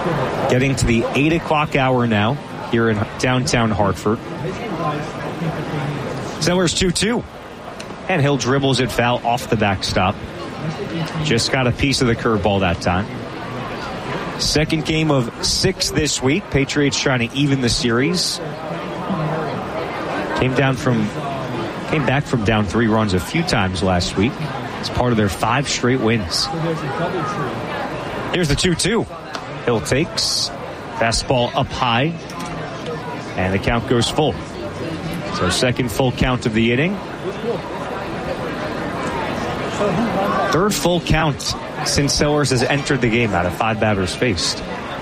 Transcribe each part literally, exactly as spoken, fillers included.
Getting to the eight o'clock hour now here in downtown Hartford. Sellers two two. And Hill dribbles it foul off the backstop. Just got a piece of the curveball that time. Second game of six this week. Patriots trying to even the series. Came down from, came back from down three runs a few times last week. It's part of their five straight wins. Here's the two two. Hill takes. Fastball up high. And the count goes full. So second full count of the inning. Third full count since Sellers has entered the game out of five batters faced.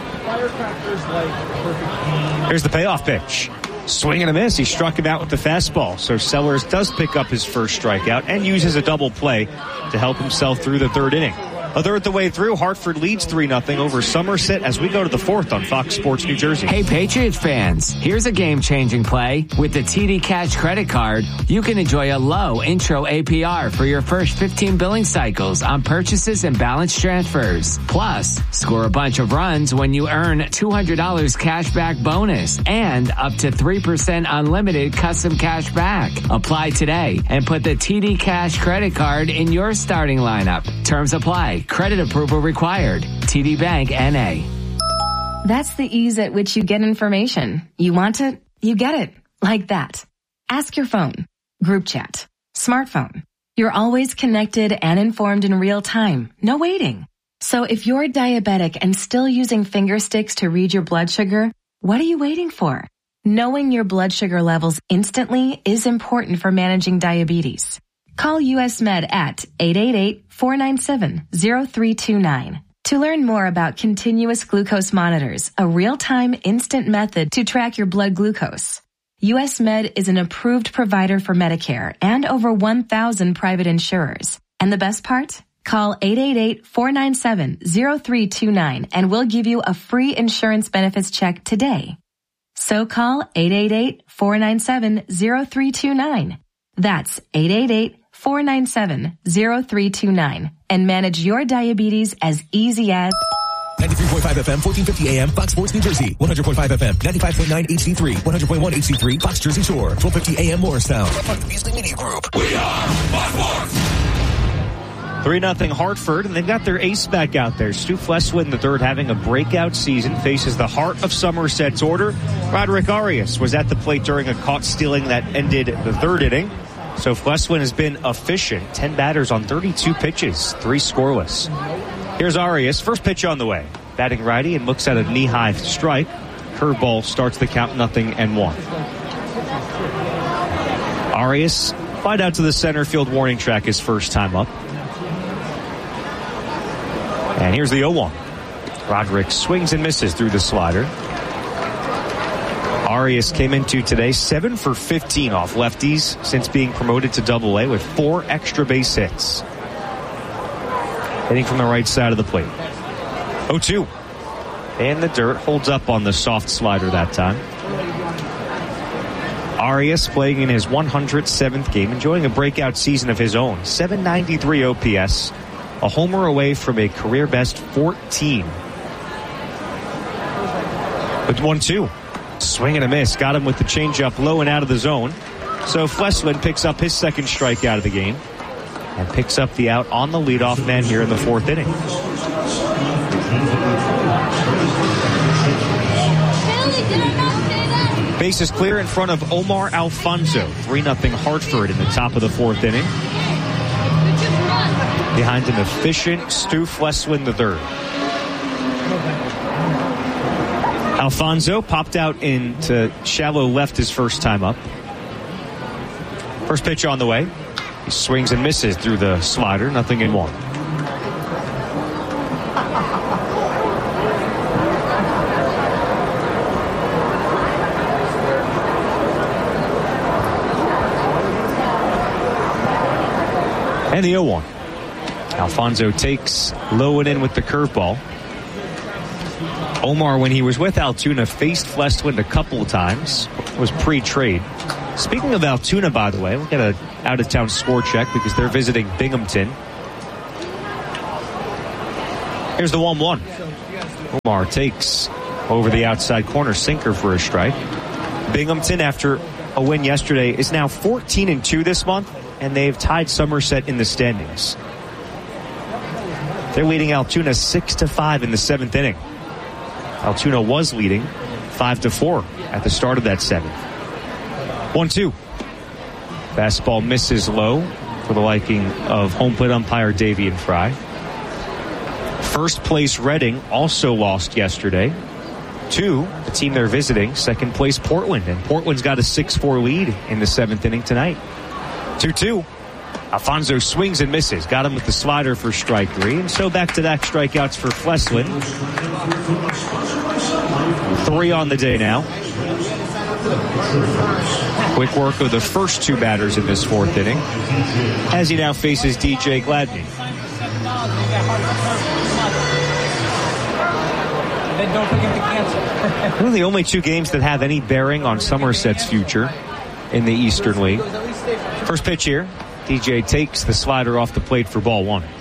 Here's the payoff pitch. Swing and a miss. He struck him out with the fastball. So Sellers does pick up his first strikeout and uses a double play to help himself through the third inning. A third the way through, Hartford leads three nothing over Somerset as we go to the fourth on Fox Sports New Jersey. Hey, Patriots fans, here's a game-changing play. With the T D Cash credit card, you can enjoy a low intro A P R for your first fifteen billing cycles on purchases and balance transfers. Plus, score a bunch of runs when you earn two hundred dollars cash back bonus and up to three percent unlimited custom cash back. Apply today and put the T D Cash credit card in your starting lineup. Terms apply. Credit approval required. T D Bank N A. That's the ease at which you get information. You want it, you get it. Like that. Ask your phone. Group chat. Smartphone. You're always connected and informed in real time. No waiting. So if you're diabetic and still using finger sticks to read your blood sugar, what are you waiting for? Knowing your blood sugar levels instantly is important for managing diabetes. Call U S Med at eight eight eight, four nine seven, zero three two nine. To learn more about continuous glucose monitors, a real-time instant method to track your blood glucose. U S Med is an approved provider for Medicare and over one thousand private insurers. And the best part? Call eight eight eight, four nine seven, zero three two nine and we'll give you a free insurance benefits check today. So call eight eight eight, four nine seven, zero three two nine. That's eight eight eight, four nine seven, zero three two nine and manage your diabetes as easy as ninety-three point five F M, fourteen fifty A M, Fox Sports New Jersey. one hundred point five F M, ninety-five point nine H D three, one hundred point one H D three, Fox Jersey Shore. twelve fifty A M Morristown. Part of the Beasley Media Group. We are Fox Sports. three nothing Hartford, and they've got their ace back out there. Stu Fleswin, the third, having a breakout season, faces the heart of Somerset's order. Roderick Arias was at the plate during a caught stealing that ended the third inning. So Fleswin has been efficient. ten batters on thirty-two pitches, three scoreless. Here's Arias, first pitch on the way. Batting righty and looks at a knee-high strike. Curveball starts the count nothing and one. Arias flied out to the center field warning track his first time up. And here's the oh one. Roderick swings and misses through the slider. Arias came into today seven for fifteen off lefties since being promoted to double A with four extra base hits. Hitting from the right side of the plate. oh two. And the dirt holds up on the soft slider that time. Arias playing in his one hundred seventh game, enjoying a breakout season of his own. seven ninety-three O P S. A homer away from a career best fourteen. With one two. Swing and a miss. Got him with the changeup low and out of the zone. So Fleswin picks up his second strikeout of the game and picks up the out on the leadoff man here in the fourth inning. Base is clear in front of Omar Alfonso. three nothing Hartford in the top of the fourth inning. Behind an efficient Stu Fleswin the third. Alfonso popped out into shallow left his first time up. First pitch on the way. He swings and misses through the slider. Nothing in one. And the oh one. Alfonso takes low and in with the curveball. Omar, when he was with Altoona, faced Fleswin a couple of times. Was pre-trade. Speaking of Altoona, by the way, we'll get an out-of-town score check because they're visiting Binghamton. Here's the one one. Omar takes over the outside corner, sinker for a strike. Binghamton, after a win yesterday, is now fourteen and two this month, and they've tied Somerset in the standings. They're leading Altoona six to five in the seventh inning. Altoona was leading five to four at the start of that seventh. one two. Fastball misses low for the liking of home plate umpire Davian Fry. First place Reading also lost yesterday to the team they're visiting, second place Portland. And Portland's got a six four lead in the seventh inning tonight. two two. Alfonso swings and misses. Got him with the slider for strike three. And so back-to-back strikeouts for Flesland. Three on the day now. Quick work of the first two batters in this fourth inning as he now faces D J Gladney. One of the only two games that have any bearing on Somerset's future in the Eastern League. First pitch here. D J takes the slider off the plate for ball one.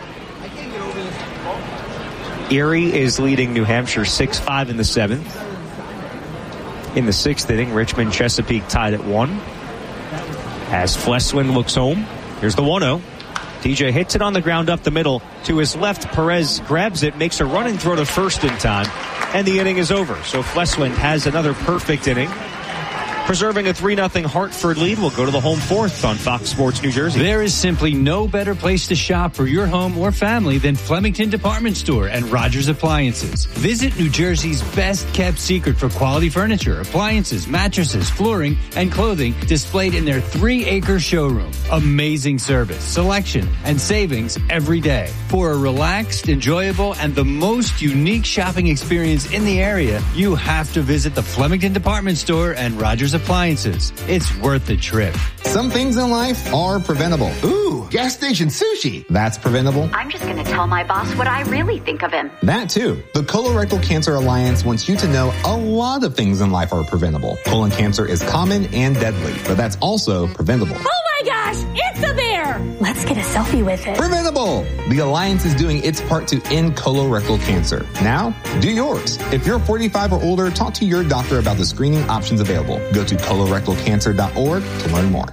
Erie is leading New Hampshire six five in the seventh. In the sixth inning, Richmond Chesapeake tied at one. As Flesland looks home, here's the one oh. D J hits it on the ground up the middle. To his left, Perez grabs it, makes a running throw to first in time, and the inning is over. So Flesland has another perfect inning, preserving a three nothing Hartford lead. We'll go to the home fourth on Fox Sports New Jersey. There is simply no better place to shop for your home or family than Flemington Department Store and Rogers Appliances. Visit New Jersey's best-kept secret for quality furniture, appliances, mattresses, flooring, and clothing displayed in their three-acre showroom. Amazing service, selection, and savings every day. For a relaxed, enjoyable, and the most unique shopping experience in the area, you have to visit the Flemington Department Store and Rogers Appliances. It's worth the trip. Some things in life are preventable. Ooh, gas station sushi. That's preventable. I'm just going to tell my boss what I really think of him. That too. The Colorectal Cancer Alliance wants you to know a lot of things in life are preventable. Colon cancer is common and deadly, but that's also preventable. Oh my gosh, it's a bear! Let's get a selfie with it. Preventable! The Alliance is doing its part to end colorectal cancer. Now, do yours. If you're forty-five or older, talk to your doctor about the screening options available. Go to colorectal cancer dot org to learn more.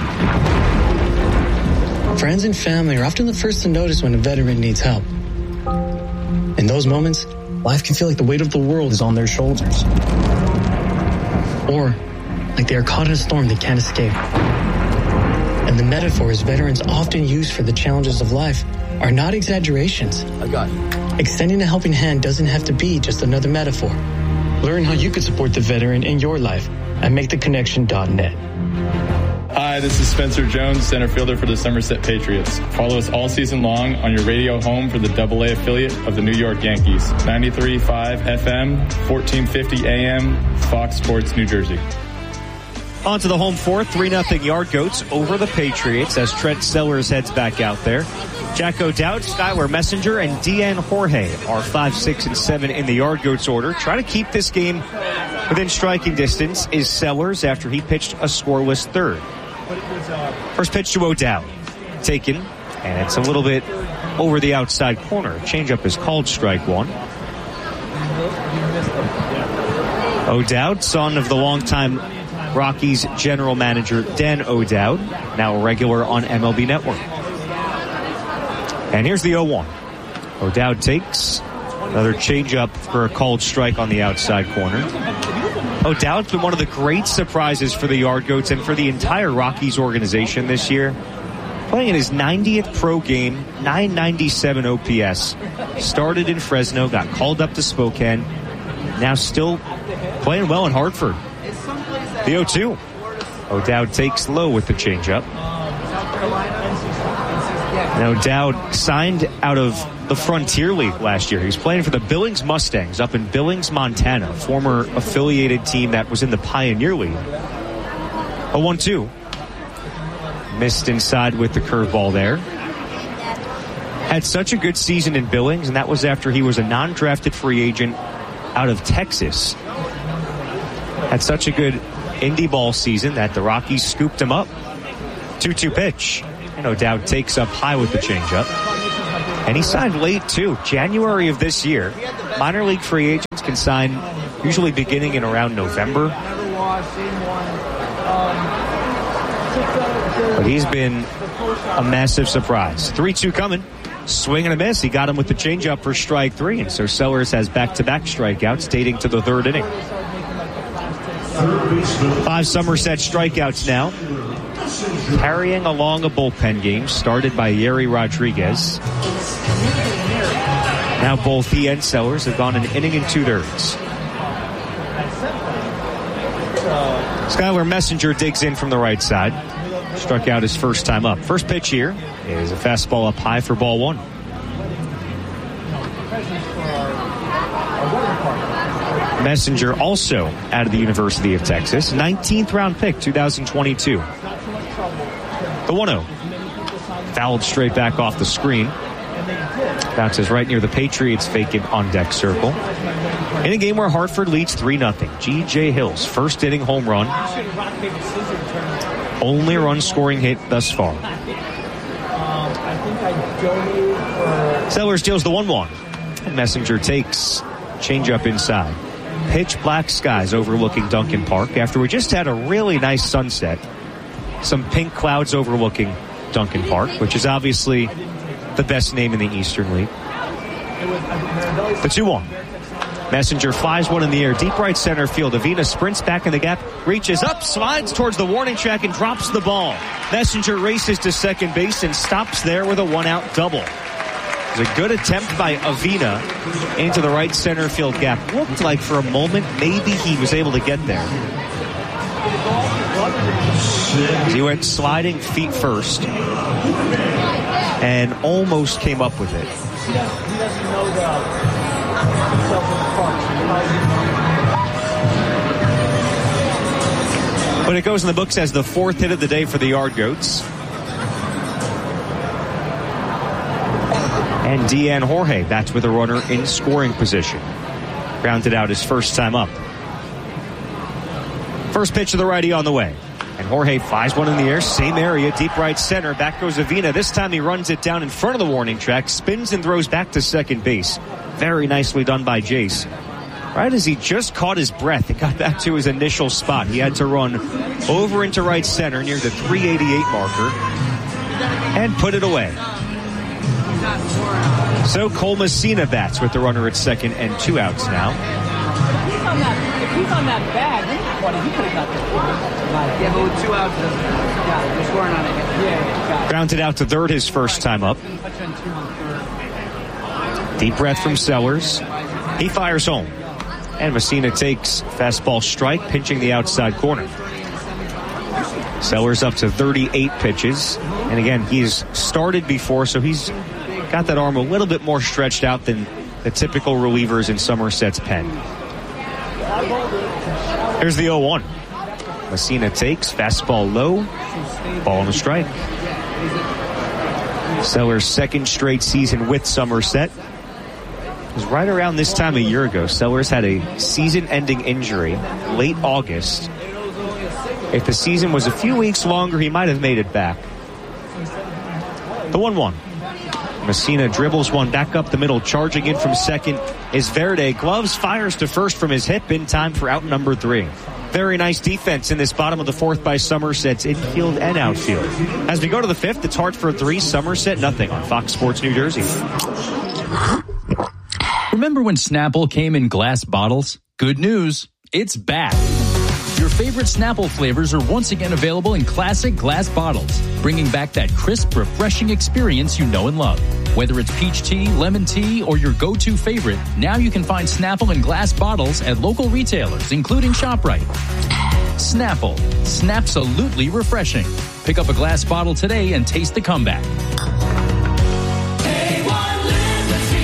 Friends and family are often the first to notice when a veteran needs help. In those moments, life can feel like the weight of the world is on their shoulders. Or like they are caught in a storm they can't escape. And the metaphors veterans often use for the challenges of life are not exaggerations. I got it. Extending a helping hand doesn't have to be just another metaphor. Learn how you could support the veteran in your life at make the connection dot net. Hi, this is Spencer Jones, center fielder for the Somerset Patriots. Follow us all season long on your radio home for the double A affiliate of the New York Yankees. ninety-three point five F M, fourteen fifty A M, Fox Sports New Jersey. On to the home fourth, three nothing Yard Goats over the Patriots as Trent Sellers heads back out there. Jack O'Dowd, Skylar Messenger, and Deanne Jorge are five, six, and seven in the Yard Goats order. Try to keep this game within striking distance is Sellers after he pitched a scoreless third. First pitch to O'Dowd. Taken, and it's a little bit over the outside corner. Changeup is called strike one. O'Dowd, son of the longtime Rockies general manager Dan O'Dowd, now a regular on M L B Network. And here's the oh one. O'Dowd takes another changeup for a called strike on the outside corner. O'Dowd's been one of the great surprises for the Yard Goats and for the entire Rockies organization this year. Playing in his ninetieth pro game, nine ninety-seven O P S. Started in Fresno, got called up to Spokane. Now still playing well in Hartford. The oh two. O'Dowd takes low with the changeup. Now O'Dowd signed out of the Frontier League last year. He was playing for the Billings Mustangs up in Billings, Montana, a former affiliated team that was in the Pioneer League. A one two. Missed inside with the curveball there. Had such a good season in Billings, and that was after he was a non-drafted free agent out of Texas. Had such a good indie ball season that the Rockies scooped him up. two two pitch. And O'Dowd takes up high with the changeup. And he signed late, too. January of this year. Minor league free agents can sign usually beginning in around November. But he's been a massive surprise. three two coming. Swing and a miss. He got him with the changeup for strike three. And so Sellers has back-to-back strikeouts dating to the third inning. Five Somerset strikeouts now. Carrying along a bullpen game started by Yeri Rodriguez. Now both he and Sellers have gone an inning and two-thirds. Skylar Messenger digs in from the right side. Struck out his first time up. First pitch here is a fastball up high for ball one. Messenger also out of the University of Texas. nineteenth round pick, two thousand twenty-two. The one oh. Fouled straight back off the screen. Bounces right near the Patriots' vacant on-deck circle. In a game where Hartford leads three nothing. G J Hill's first inning home run. Only run-scoring hit thus far. Sellers deals the one one. Messenger takes changeup inside. Pitch black skies overlooking Duncan Park after we just had a really nice sunset. Some pink clouds overlooking Duncan Park, which is obviously the best name in the Eastern League. The two one. Messenger flies one in the air, deep right center field. Avina sprints back in the gap, reaches up, slides towards the warning track, and drops the ball. Messenger races to second base and stops there with a one-out double. It was a good attempt by Avina into the right center field gap. Looked like for a moment maybe he was able to get there. He went sliding feet first and almost came up with it. But it goes in the books as the fourth hit of the day for the Yard Goats. And Deanne Jorge bats with a runner in scoring position. Grounded out his first time up. First pitch of the righty on the way. And Jorge flies one in the air, same area, deep right center. Back goes Avina. This time he runs it down in front of the warning track, spins and throws back to second base. Very nicely done by Jace. Right as he just caught his breath, it got back to his initial spot. He had to run over into right center near the three eighty-eight marker and put it away. So Cole Messina bats with the runner at second and two outs now. If he's on that, if he's on that bag, he could have got that. Yeah, but with two outs, yeah, you're scoring on it. Yeah, yeah, grounded out to third his first time up. Deep breath from Sellers. He fires home. And Messina takes fastball strike, pinching the outside corner. Sellers up to thirty-eight pitches. And again, he's started before, so he's got that arm a little bit more stretched out than the typical relievers in Somerset's pen. Here's the oh one. Messina takes, fastball low, ball on the strike. Sellers' second straight season with Somerset. It was right around this time a year ago. Sellers had a season-ending injury late August. If the season was a few weeks longer, he might have made it back. The one one. Messina dribbles one back up the middle. Charging in from second is Verde. Gloves, fires to first from his hip in time for out number three. Very nice defense in this bottom of the fourth by Somerset's infield and outfield. As we go to the fifth, it's Hartford three, Somerset nothing on Fox Sports New Jersey. Remember when Snapple came in glass bottles? Good news, it's back. Your favorite Snapple flavors are once again available in classic glass bottles, bringing back that crisp, refreshing experience you know and love. Whether it's peach tea, lemon tea, or your go-to favorite, now you can find Snapple in glass bottles at local retailers, including ShopRite. Snapple. Snapsolutely refreshing. Pick up a glass bottle today and taste the comeback.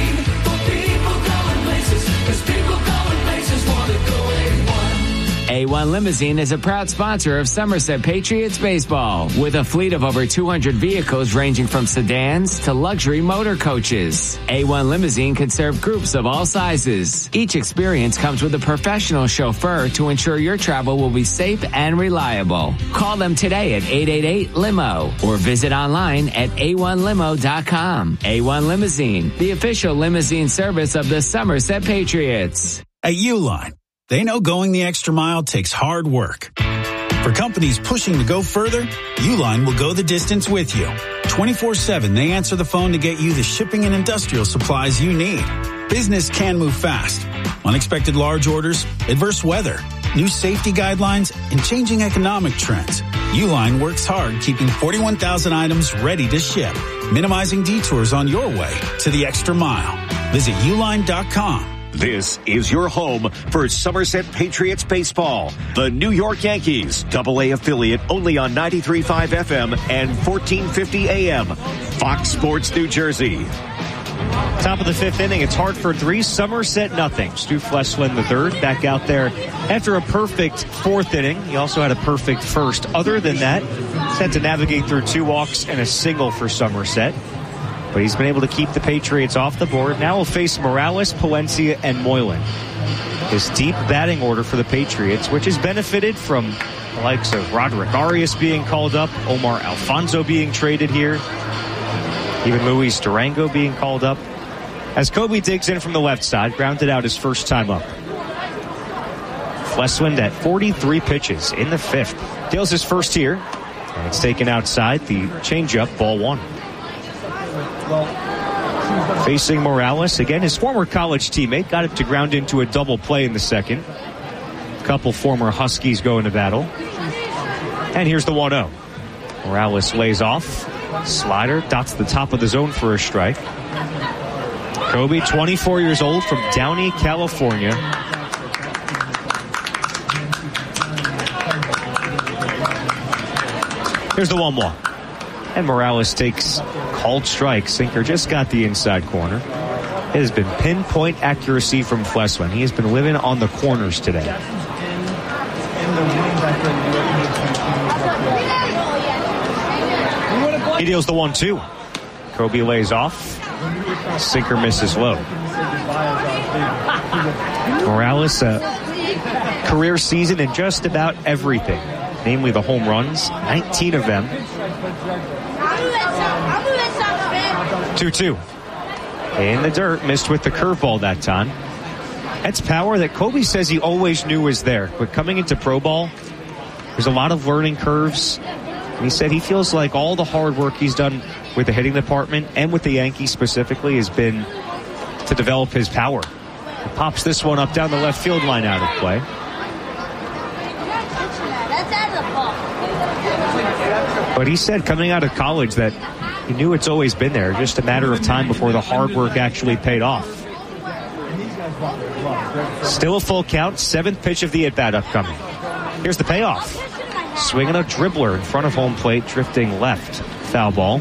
A A one Limousine is a proud sponsor of Somerset Patriots baseball with a fleet of over two hundred vehicles ranging from sedans to luxury motor coaches. A one Limousine can serve groups of all sizes. Each experience comes with a professional chauffeur to ensure your travel will be safe and reliable. Call them today at eight eight eight limo or visit online at A one limo dot com. A one Limousine, the official limousine service of the Somerset Patriots. At Uline, they know going the extra mile takes hard work. For companies pushing to go further, Uline will go the distance with you. twenty-four seven, they answer the phone to get you the shipping and industrial supplies you need. Business can move fast. Unexpected large orders, adverse weather, new safety guidelines, and changing economic trends. Uline works hard keeping forty-one thousand items ready to ship, minimizing detours on your way to the extra mile. Visit uline dot com. This is your home for Somerset Patriots baseball. The New York Yankees, double A affiliate only on ninety-three point five F M and fourteen fifty A M. Fox Sports New Jersey. Top of the fifth inning, it's Hartford three, Somerset nothing. Stu Flesland the third, back out there after a perfect fourth inning. He also had a perfect first. Other than that, he's had to navigate through two walks and a single for Somerset. But he's been able to keep the Patriots off the board. Now we'll face Morales, Palencia, and Moylan. This deep batting order for the Patriots, which has benefited from the likes of Roderick Arias being called up, Omar Alfonso being traded here, even Luis Durango being called up. As Kobe digs in from the left side, grounded out his first time up. Flesland at forty-three pitches in the fifth. Deals his first here, and it's taken outside. The changeup, ball one. Facing Morales, again, his former college teammate, got it to ground into a double play in the second. A couple former Huskies go into battle. And here's the one oh. Morales lays off. Slider dots the top of the zone for a strike. Kobe, twenty-four years old, from Downey, California. Here's the one one. And Morales takes called strike. Sinker just got the inside corner. It has been pinpoint accuracy from Flesland. He has been living on the corners today. He deals the one two. Kobe lays off. Sinker misses low. Morales, a career season in just about everything, namely the home runs, nineteen of them. two two. In the dirt, missed with the curveball that time. That's power that Kobe says he always knew was there. But coming into pro ball, there's a lot of learning curves. And he said he feels like all the hard work he's done with the hitting department and with the Yankees specifically has been to develop his power. He pops this one up down the left field line out of play. But he said coming out of college that he knew it's always been there, just a matter of time before the hard work actually paid off. Still a full count, seventh pitch of the at-bat upcoming. Here's the payoff. Swinging a dribbler in front of home plate, drifting left. Foul ball.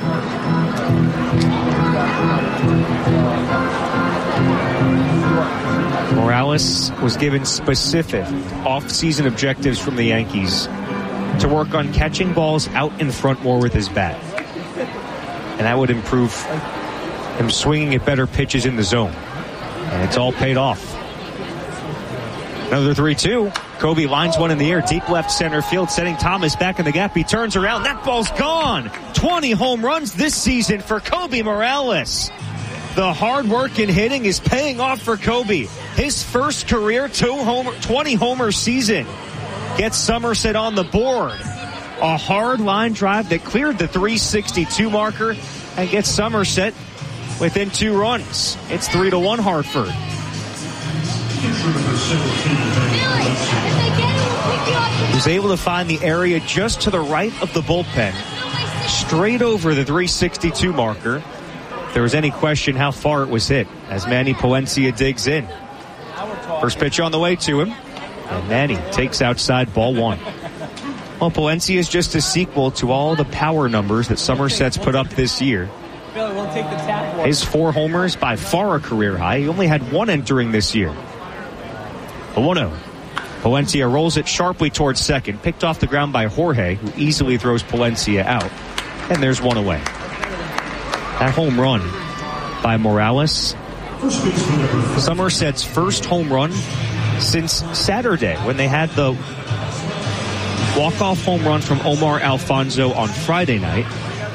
Morales was given specific off-season objectives from the Yankees to work on catching balls out in front more with his bat. And that would improve him swinging at better pitches in the zone. And it's all paid off. Another three two. Kobe lines one in the air, deep left center field, setting Thomas back in the gap. He turns around. That ball's gone. twenty home runs this season for Kobe Morales. The hard work in hitting is paying off for Kobe. His first career two homer, twenty homer season gets Somerset on the board. A hard line drive that cleared the three sixty-two marker and gets Somerset within two runs. It's three to one Hartford. He was able to find the area just to the right of the bullpen, straight over the three sixty-two marker. If there was any question how far it was hit, as Manny Palencia digs in. First pitch on the way to him, and Manny takes outside, ball one. Well, Palencia is just a sequel to all the power numbers that Somerset's put up this year. His four homers, by far a career high. He only had one entering this year. A one oh. Palencia rolls it sharply towards second, picked off the ground by Jorge, who easily throws Palencia out. And there's one away. That home run by Morales, Somerset's first home run since Saturday when they had the walk-off home run from Omar Alfonso on Friday night.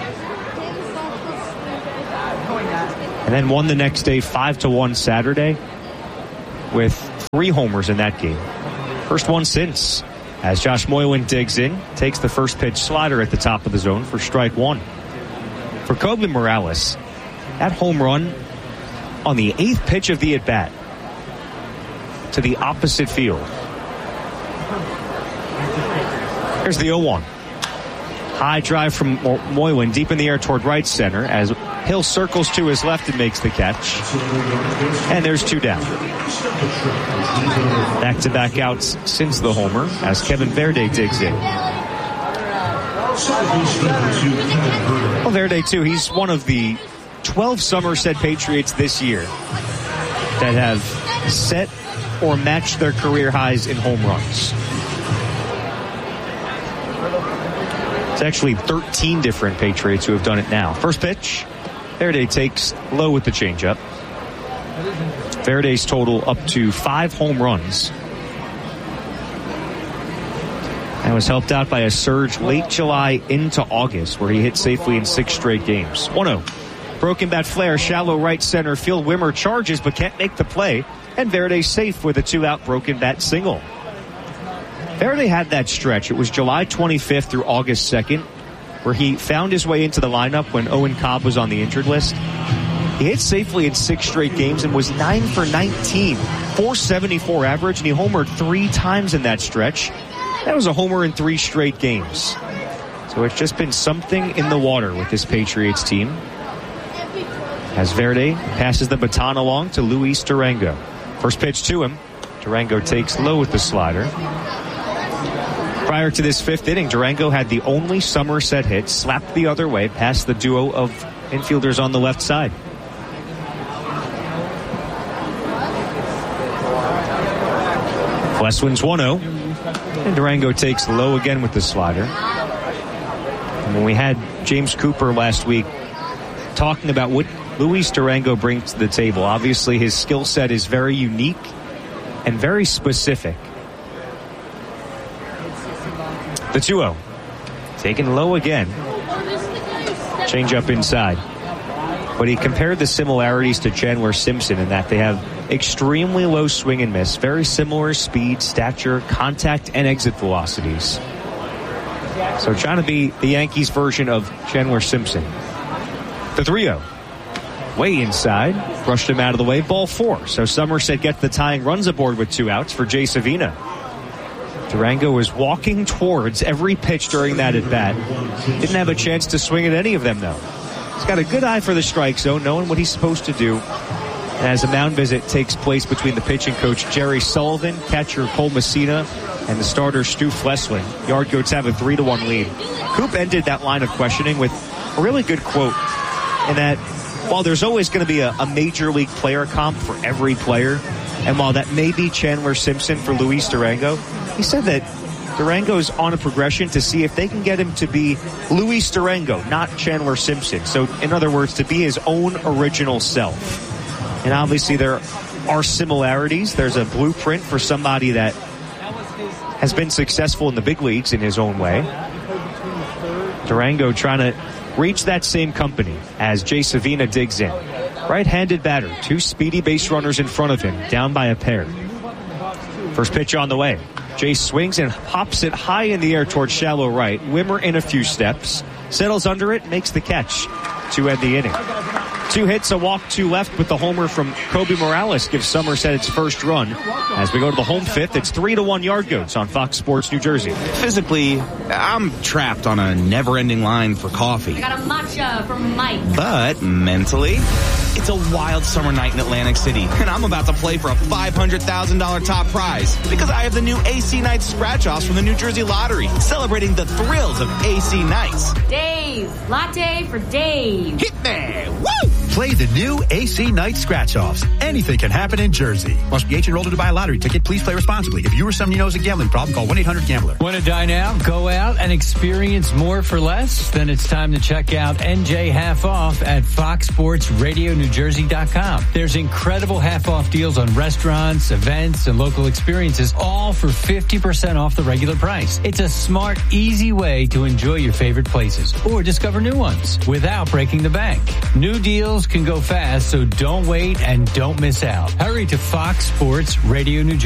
And then won the next day five to one Saturday with three homers in that game. First one since, as Josh Moylan digs in, takes the first pitch slider at the top of the zone for strike one. For Kobe Morales, that home run on the eighth pitch of the at-bat to the opposite field. Here's the oh one. High drive from Moylan deep in the air toward right center as Hill circles to his left and makes the catch. And there's two down. Back-to-back outs since the homer as Kevin Verde digs in. Well, Verde, too, he's one of the twelve Somerset Patriots this year that have set or matched their career highs in home runs. It's actually thirteen different Patriots who have done it now. First pitch, Verde takes low with the changeup. Verde's total up to five home runs. And was helped out by a surge late July into August where he hit safely in six straight games. one oh. Broken bat flare, shallow right center field. Wimmer charges but can't make the play. And Verde safe with a two-out broken bat single. Verde had that stretch. It was July twenty-fifth through August second where he found his way into the lineup when Owen Cobb was on the injured list. He hit safely in six straight games and was nine for nineteen, four seventy-four average, and he homered three times in that stretch. That was a homer in three straight games. So it's just been something in the water with this Patriots team. As Verde passes the baton along to Luis Durango. First pitch to him. Durango takes low with the slider. Prior to this fifth inning, Durango had the only Somerset hit, slapped the other way past the duo of infielders on the left side. West wins one oh. And Durango takes low again with the slider. And when we had James Cooper last week talking about what Luis Durango brings to the table, obviously his skill set is very unique and very specific. The two oh. Taken low again. Change up inside. But he compared the similarities to Chandler Simpson in that they have extremely low swing and miss, very similar speed, stature, contact, and exit velocities. So trying to be the Yankees version of Chandler Simpson. The three oh. Way inside. Brushed him out of the way. Ball four. So Somerset gets the tying runs aboard with two outs for Jay Savina. Durango was walking towards every pitch during that at-bat. Didn't have a chance to swing at any of them, though. He's got a good eye for the strike zone, knowing what he's supposed to do. As a mound visit takes place between the pitching coach Jerry Sullivan, catcher Cole Messina, and the starter Stu Flesling. Yard Goats have a three to one lead. Coop ended that line of questioning with a really good quote in that while there's always going to be a, a major league player comp for every player, and while that may be Chandler Simpson for Luis Durango, he said that Durango's on a progression to see if they can get him to be Luis Durango, not Chandler Simpson. So, in other words, to be his own original self. And obviously there are similarities. There's a blueprint for somebody that has been successful in the big leagues in his own way. Durango trying to reach that same company as Jay Savina digs in. Right-handed batter, two speedy base runners in front of him, down by a pair. First pitch on the way. Jay swings and pops it high in the air towards shallow right. Wimmer in a few steps, settles under it, makes the catch to end the inning. Two hits, a walk, two left with the homer from Kobe Morales gives Somerset its first run. As we go to the home fifth, it's three to one Yard Goats on Fox Sports New Jersey. Physically, I'm trapped on a never-ending line for coffee. I got a matcha from Mike. But mentally, it's a wild summer night in Atlantic City, and I'm about to play for a five hundred thousand dollars top prize because I have the new A C Nights scratch-offs from the New Jersey Lottery, celebrating the thrills of A C Nights. Dave, latte for Dave. Hit me! Woo! Play the new A C Night Scratch-Offs. Anything can happen in Jersey. Must be eighteen or older to buy a lottery ticket. Please play responsibly. If you or someone you know has a gambling problem, call one eight hundred gambler. Want to dine out, go out, and experience more for less? Then it's time to check out N J Half Off at fox sports radio new jersey dot com. There's incredible half-off deals on restaurants, events, and local experiences, all for fifty percent off the regular price. It's a smart, easy way to enjoy your favorite places or discover new ones without breaking the bank. New deals can go fast, so don't wait and don't miss out. Hurry to Fox Sports Radio New Jersey.